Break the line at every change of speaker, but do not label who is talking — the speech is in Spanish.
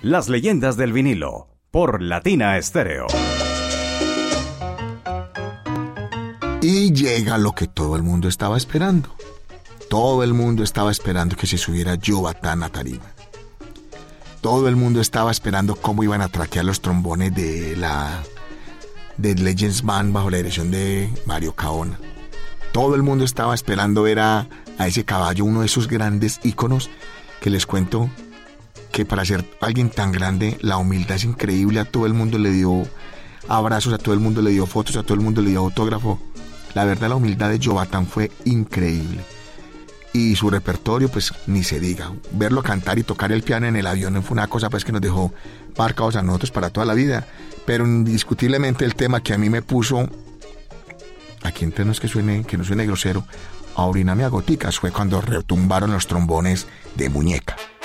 Las leyendas del vinilo, por Latina Estéreo.
Y llega lo que todo el mundo estaba esperando. Todo el mundo estaba esperando que se subiera Joe Bataan a tarima. Todo el mundo estaba esperando cómo iban a traquear los trombones de Legends Band bajo la dirección de Mario Caona. Todo el mundo estaba esperando ver a ese caballo, uno de esos grandes íconos que les cuento que para ser alguien tan grande la humildad es increíble. A todo el mundo le dio abrazos, a todo el mundo le dio fotos, a todo el mundo le dio autógrafo. La verdad, la humildad de Joe Bataan fue increíble. Y su repertorio, pues ni se diga. Verlo cantar y tocar el piano en el avión fue una cosa pues que nos dejó marcados a nosotros para toda la vida. Pero indiscutiblemente el tema que a mí me puso, aquí entre nos que no suene grosero, a orinarme a goticas, fue cuando retumbaron los trombones de Muñeca.